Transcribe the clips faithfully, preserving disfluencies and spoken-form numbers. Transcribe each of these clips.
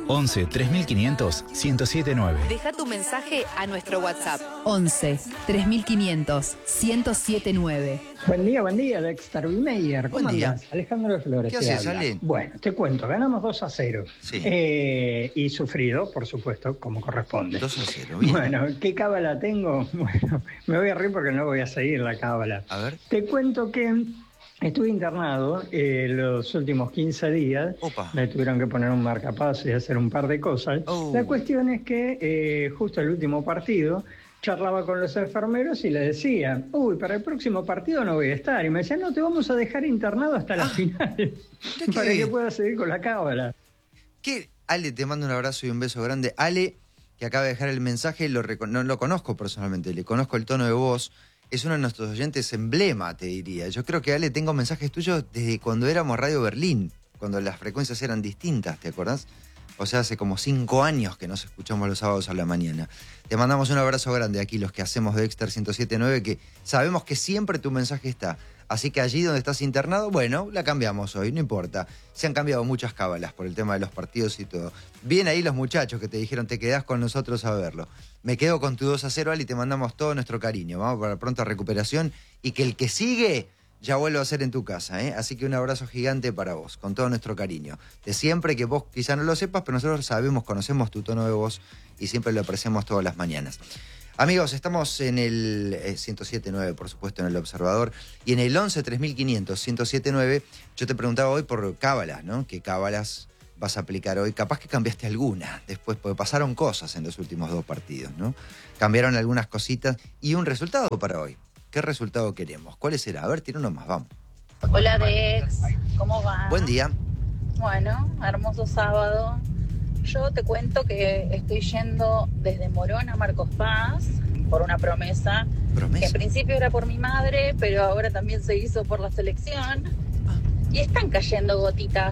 once tres mil quinientos ciento siete nueve. Deja tu mensaje a nuestro WhatsApp. once tres mil quinientos ciento siete nueve. Buen día, buen día, Dexter Meyer. ¿Cómo Buen día. andás? Alejandro Flores. ¿Qué te haces, habla. Ale? Bueno, te cuento, ganamos dos a cero. Sí. Eh, y sufrido, por supuesto, como corresponde. dos a cero, bien. Bueno, ¿qué cábala tengo? Bueno, me voy a reír porque no voy a seguir la cábala. A ver. Te cuento que estuve internado eh, los últimos quince días. Opa. Me tuvieron que poner un marcapasos y hacer un par de cosas. Oh. La cuestión es que eh, justo el último partido charlaba con los enfermeros y les decía, uy, para el próximo partido no voy a estar. Y me decían, no, te vamos a dejar internado hasta la Ah, final qué? para que puedas seguir con la cábala. ¿Qué? Ale, te mando un abrazo y un beso grande. Ale, que acaba de dejar el mensaje, lo reco- no lo conozco personalmente, le conozco el tono de voz. Es uno de nuestros oyentes emblema, te diría. Yo creo que, Ale, tengo mensajes tuyos desde cuando éramos Radio Berlín, cuando las frecuencias eran distintas, ¿te acordás? O sea, hace como cinco años que nos escuchamos los sábados a la mañana. Te mandamos un abrazo grande aquí, los que hacemos Dexter ciento siete nueve, que sabemos que siempre tu mensaje está. Así que allí donde estás internado, bueno, la cambiamos hoy, no importa. Se han cambiado muchas cábalas por el tema de los partidos y todo. Bien ahí los muchachos que te dijeron, te quedás con nosotros a verlo. Me quedo con tu dos a cero, Ali, y te mandamos todo nuestro cariño. Vamos para pronta recuperación y que el que sigue ya vuelva a ser en tu casa, ¿eh? Así que un abrazo gigante para vos, con todo nuestro cariño. De siempre, que vos quizá no lo sepas, pero nosotros sabemos, conocemos tu tono de voz y siempre lo apreciamos todas las mañanas. Amigos, estamos en el eh, ciento siete nueve, por supuesto, en El Observador, y en el once tres mil quinientos ciento siete nueve, yo te preguntaba hoy por cábalas, ¿no? ¿Qué cábalas vas a aplicar hoy? Capaz que cambiaste alguna después, porque pasaron cosas en los últimos dos partidos, ¿no? Cambiaron algunas cositas y un resultado para hoy. ¿Qué resultado queremos? ¿Cuál será? A ver, tira uno más, vamos. Hola Dex, ¿cómo va? Buen día. Bueno, hermoso sábado. Yo te cuento que estoy yendo desde Morón a Marcos Paz por una promesa, ¿Promesa? que en principio era por mi madre, pero ahora también se hizo por la selección. Y están cayendo gotitas.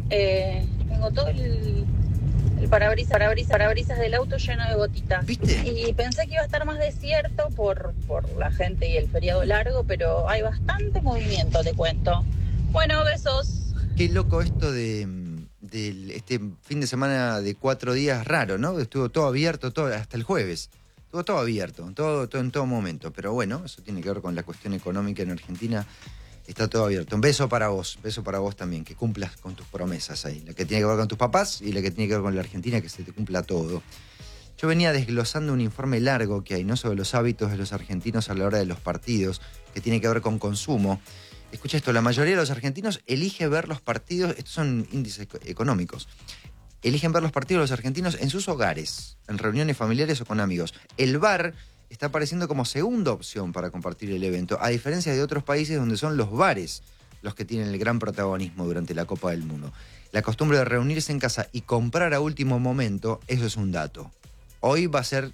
Eh, tengo todo el, el parabrisas, parabrisas, parabrisas del auto lleno de gotitas. ¿Viste? Y pensé que iba a estar más desierto por, por la gente y el feriado largo, pero hay bastante movimiento, te cuento. Bueno, besos. Qué loco esto de, de este fin de semana de cuatro días raro, ¿no? Estuvo todo abierto todo, hasta el jueves. Estuvo todo abierto, todo, todo en todo momento. Pero bueno, eso tiene que ver con la cuestión económica en Argentina. Está todo abierto. Un beso para vos, beso para vos también, que cumplas con tus promesas ahí. La que tiene que ver con tus papás y la que tiene que ver con la Argentina, que se te cumpla todo. Yo venía desglosando un informe largo que hay, ¿no? Sobre los hábitos de los argentinos a la hora de los partidos, que tiene que ver con consumo. Escucha esto, la mayoría de los argentinos elige ver los partidos, estos son índices económicos, eligen ver los partidos de los argentinos en sus hogares, en reuniones familiares o con amigos. El bar está apareciendo como segunda opción para compartir el evento, a diferencia de otros países donde son los bares los que tienen el gran protagonismo durante la Copa del Mundo. La costumbre de reunirse en casa y comprar a último momento, eso es un dato. Hoy va a ser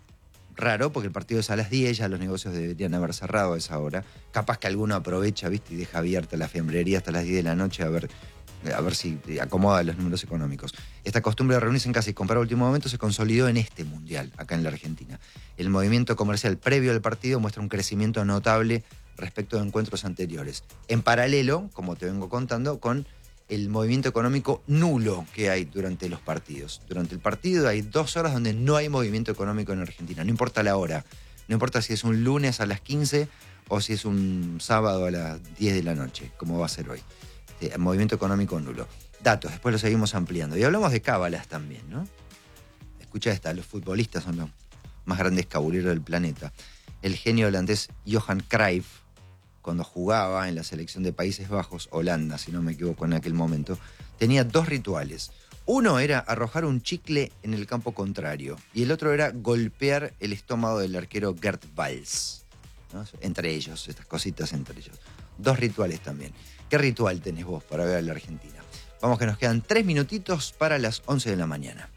raro porque el partido es a las diez, ya los negocios deberían haber cerrado a esa hora. Capaz que alguno aprovecha, ¿viste? Y deja abierta la fiambrería hasta las diez de la noche a ver, a ver si acomoda los números económicos. Esta costumbre de reunirse en casa y comprar a último momento se consolidó en este mundial, acá en la Argentina. El movimiento comercial previo al partido muestra un crecimiento notable respecto de encuentros anteriores. En paralelo, como te vengo contando, con el movimiento económico nulo que hay durante los partidos. Durante el partido hay dos horas donde no hay movimiento económico en Argentina, no importa la hora, no importa si es un lunes a las quince o si es un sábado a las diez de la noche, como va a ser hoy. Eh, movimiento económico nulo. Datos, después lo seguimos ampliando. Y hablamos de cábalas también, ¿no? Escucha esta, los futbolistas son los más grandes cabuleros del planeta. El genio holandés Johan Cruyff, cuando jugaba en la selección de Países Bajos, Holanda, si no me equivoco en aquel momento, tenía dos rituales. Uno era arrojar un chicle en el campo contrario y el otro era golpear el estómago del arquero Gerd Wals, ¿no? Entre ellos, estas cositas entre ellos. Dos rituales también. ¿Qué ritual tenés vos para ver a la Argentina? Vamos que nos quedan tres minutitos para las once de la mañana.